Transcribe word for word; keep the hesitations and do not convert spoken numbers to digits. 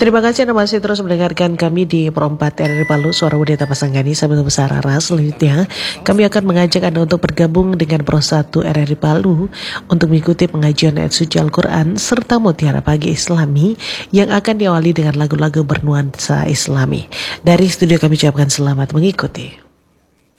Terima kasih Anda masih terus mendengarkan kami di Pro empat R R I Palu, Suara Wanita Pasanggani. Sahabat besar Rara, selanjutnya kami akan mengajak Anda untuk bergabung dengan Pro satu R R I Palu untuk mengikuti pengajian ayat suci Al-Quran serta Mutiara Pagi Islami yang akan diawali dengan lagu-lagu bernuansa Islami. Dari studio kami ucapkan selamat mengikuti.